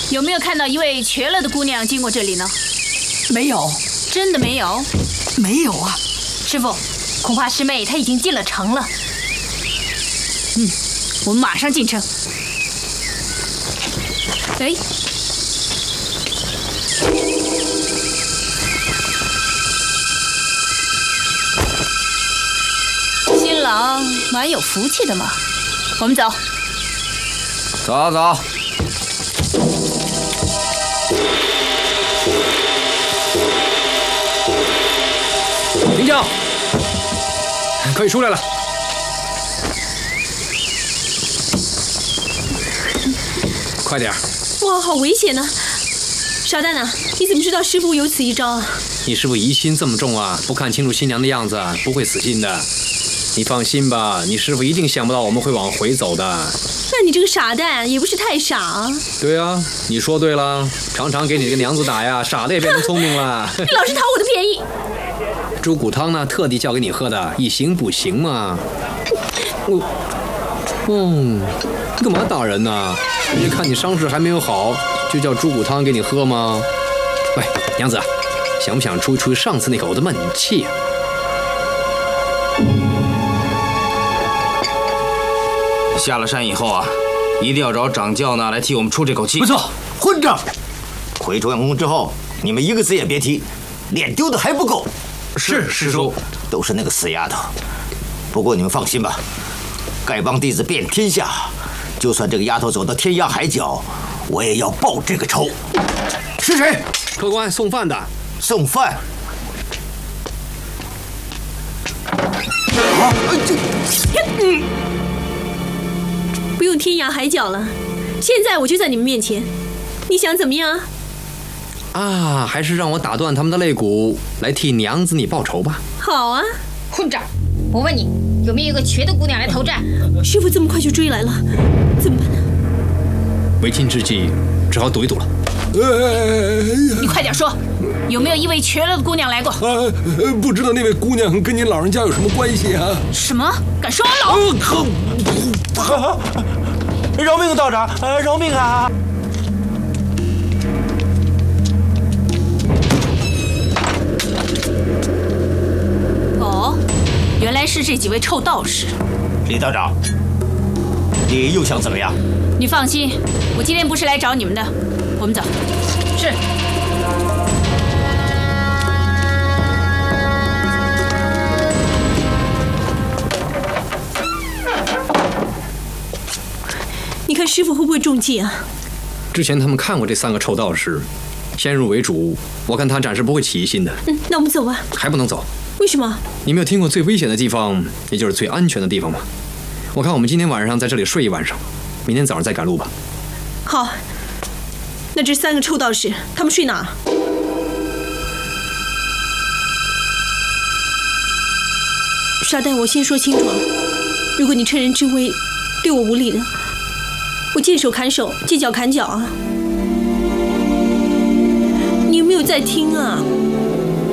有没有看到一位瘸了的姑娘经过这里呢？ 没有， 真的没有？ 没有啊。 师傅，恐怕师妹她已经进了城了。我们马上进城。哎，新郎蛮有福气的嘛。我们走。 走走。林将，可以出来了。快点！ 哇，好危险呐！傻蛋呐，你怎么知道师傅有此一招啊？ 你师傅疑心这么重啊，不看清楚新娘的样子，不会死心的。你放心吧，你师傅一定想不到我们会往回走的。 那你这个傻蛋也不是太傻啊。 对啊，你说对了，常常给你这个娘子打呀，傻的也变成聪明了。 你老是讨我的便宜。 猪骨汤呢，特地叫给你喝的，以形补形嘛。你干嘛打人呢？人家看你伤势还没有好，就叫猪骨汤给你喝吗？喂，娘子，想不想出一出上次那口的闷气？ 下了山以后啊，一定要找掌教呢来替我们出这口气。 不错，混账！回中央宫之后，你们一个字也别提，脸丢的还不够。 是师叔， 都是那个死丫头。不过你们放心吧，丐帮弟子遍天下，就算这个丫头走到天涯海角，我也要报这个仇。是谁？ 客官送饭的。 送饭？ 不用天涯海角了，现在我就在你们面前，你想怎么样啊？还是让我打断他们的肋骨，来替娘子你报仇吧。 好啊。 混账！我问你，有没有一个瘸的姑娘来投战？ 师傅这么快就追来了，怎么办呢？ 为今之计，只好赌一赌了。 你快点说，有没有一位瘸了的姑娘来过？ 不知道那位姑娘跟您老人家有什么关系啊？ 什么？敢说我老？ 饶命，道长，饶命啊！ 哦，原来是这几位臭道士。 李道长，你又想怎么样？ 你放心，我今天不是来找你们的。我们走。是。 你看师傅会不会中计啊？ 之前他们看过这3个臭道士，先入为主，我看他暂时不会起疑心的。 那我们走吧。 还不能走。 为什么？ 你没有听过最危险的地方，也就是最安全的地方吗？我看我们今天晚上在这里睡一晚上，明天早上再赶路吧。 好。那这3个臭道士，他们睡哪儿？傻蛋，我先说清楚了，如果你趁人之危对我无礼了，我见手砍手，见脚砍脚啊！你有没有在听啊？